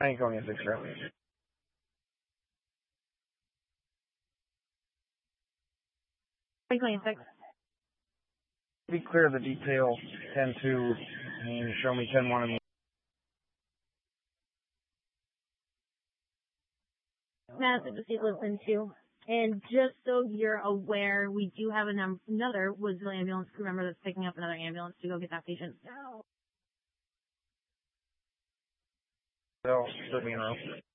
Franconia 6 route. Franconia 6. Be clear of the detail 10-2 and show me 10-1. Massive to see listen to. And just so you're aware, we do have another Woodsville ambulance crew member that's picking up another ambulance to go get that patient. They'll still be in a row.